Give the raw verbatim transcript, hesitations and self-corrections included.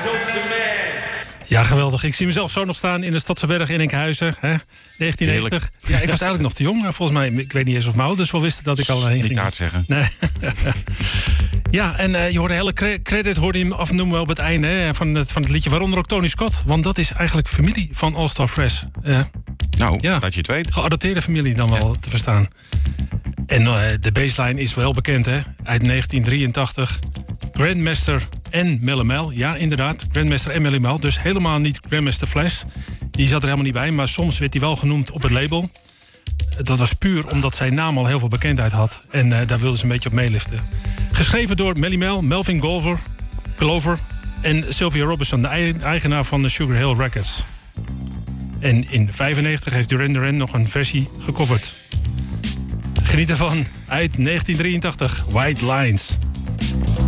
Ja, geweldig. Ik zie mezelf zo nog staan in de Stadse Berg in Enkhuizen. Hè? negentien negentig. Heerlijk. Ja, ik was eigenlijk nog te jong. Volgens mij, ik weet niet eens of mijn ouders wel wisten dat ik al heen ging. Niet kaart zeggen. Nee. Ja, en uh, je hoorde hele cre- credit hoorde je hem afnoemen op het einde hè, van, het, van het liedje. Waaronder ook Tony Scott. Want dat is eigenlijk familie van All Star Fresh. Uh, nou, ja, dat je het weet. Geadopteerde familie dan wel ja. te verstaan. En uh, de baseline is wel bekend, hè? Uit negentien drieëntachtig. Grandmaster en Melle Mel. Ja, inderdaad. Grandmaster en Melle Mel. Dus helemaal niet Grandmaster Flash. Die zat er helemaal niet bij. Maar soms werd hij wel genoemd op het label. Dat was puur omdat zijn naam al heel veel bekendheid had. En uh, daar wilden ze een beetje op meeliften. Geschreven door Melle Mel, Melvin Glover, Glover en Sylvia Robinson, de eigenaar van de Sugar Hill Records. En in vijfennegentig heeft Duran Duran nog een versie gecoverd. Geniet ervan uit negentien drieëntachtig, White Lines.